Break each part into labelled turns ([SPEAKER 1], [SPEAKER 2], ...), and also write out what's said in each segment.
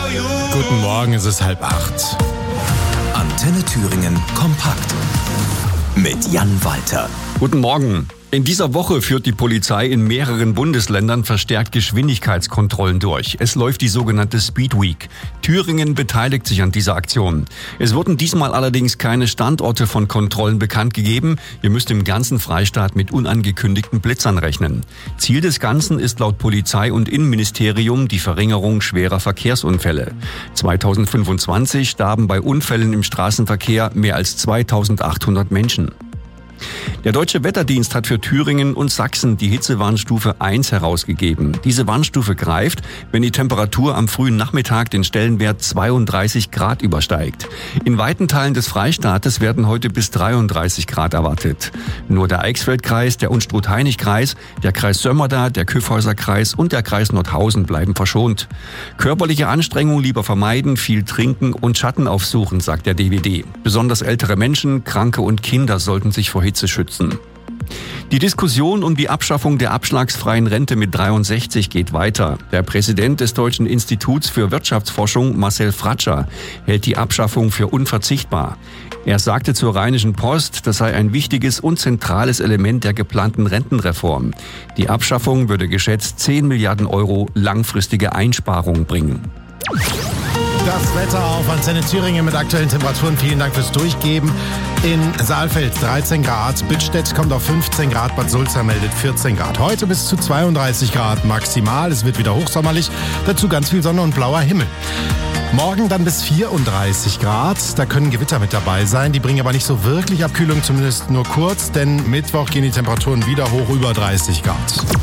[SPEAKER 1] Guten Morgen, es ist 7:30.
[SPEAKER 2] Antenne Thüringen kompakt mit Jan Walter.
[SPEAKER 3] Guten Morgen. In dieser Woche führt die Polizei in mehreren Bundesländern verstärkt Geschwindigkeitskontrollen durch. Es läuft die sogenannte Speed Week. Thüringen beteiligt sich an dieser Aktion. Es wurden diesmal allerdings keine Standorte von Kontrollen bekannt gegeben. Ihr müsst im ganzen Freistaat mit unangekündigten Blitzern rechnen. Ziel des Ganzen ist laut Polizei und Innenministerium die Verringerung schwerer Verkehrsunfälle. 2025 starben bei Unfällen im Straßenverkehr mehr als 2800 Menschen. Der Deutsche Wetterdienst hat für Thüringen und Sachsen die Hitzewarnstufe 1 herausgegeben. Diese Warnstufe greift, wenn die Temperatur am frühen Nachmittag den Stellenwert 32 Grad übersteigt. In weiten Teilen des Freistaates werden heute bis 33 Grad erwartet. Nur der Eichsfeldkreis, der Unstrut-Hainich-Kreis, der Kreis Sömmerda, der Kyffhäuser-Kreis und der Kreis Nordhausen bleiben verschont. Körperliche Anstrengung lieber vermeiden, viel trinken und Schatten aufsuchen, sagt der DWD. Besonders ältere Menschen, Kranke und Kinder sollten sich vor Hitze schützen. Die Diskussion um die Abschaffung der abschlagsfreien Rente mit 63 geht weiter. Der Präsident des Deutschen Instituts für Wirtschaftsforschung, Marcel Fratscher, hält die Abschaffung für unverzichtbar. Er sagte zur Rheinischen Post, das sei ein wichtiges und zentrales Element der geplanten Rentenreform. Die Abschaffung würde geschätzt 10 Milliarden Euro langfristige Einsparungen bringen.
[SPEAKER 1] Das Wetter auf Antenne Thüringen mit aktuellen Temperaturen. Vielen Dank fürs Durchgeben. In Saalfeld 13 Grad, Bittstedt kommt auf 15 Grad, Bad Sulza meldet 14 Grad. Heute bis zu 32 Grad maximal. Es wird wieder hochsommerlich. Dazu ganz viel Sonne und blauer Himmel. Morgen dann bis 34 Grad. Da können Gewitter mit dabei sein. Die bringen aber nicht so wirklich Abkühlung, zumindest nur kurz. Denn Mittwoch gehen die Temperaturen wieder hoch über 30 Grad.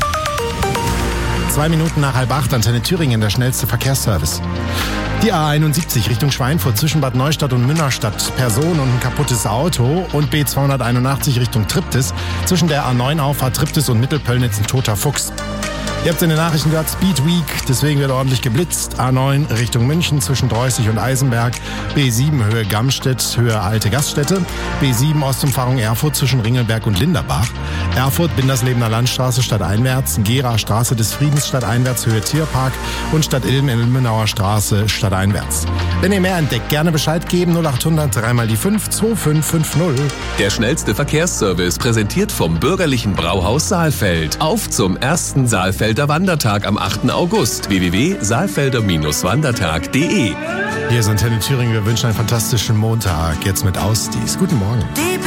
[SPEAKER 1] 2 Minuten nach 7:30, Antenne Thüringen, der schnellste Verkehrsservice. Die A71 Richtung Schweinfurt zwischen Bad Neustadt und Münnerstadt. Person und ein kaputtes Auto. Und B281 Richtung Triptis. Zwischen der A9-Auffahrt Triptis und Mittelpöllnitz ein toter Fuchs. Ihr habt in den Nachrichten gehört, Speed Week, deswegen wird ordentlich geblitzt. A9 Richtung München zwischen Dreußig und Eisenberg. B7 Höhe Gamstedt, Höhe Alte Gaststätte. B7 Ostumfahrung Erfurt zwischen Ringelberg und Linderbach. Erfurt Binderslebener Landstraße stadteinwärts. Gera Straße des Friedens stadteinwärts, Höhe Tierpark. Und Stadt Ilm in Ilmenauer Straße stadteinwärts. Wenn ihr mehr entdeckt, gerne Bescheid geben. 0800 3 die 5 2550.
[SPEAKER 2] Der schnellste Verkehrsservice präsentiert vom bürgerlichen Brauhaus Saalfeld. Auf zum ersten Saalfelder Wandertag am 8. August. www.saalfelder-wandertag.de.
[SPEAKER 1] Hier ist Antenne Thüringen. Wir wünschen einen fantastischen Montag. Jetzt mit Ausdies. Guten Morgen.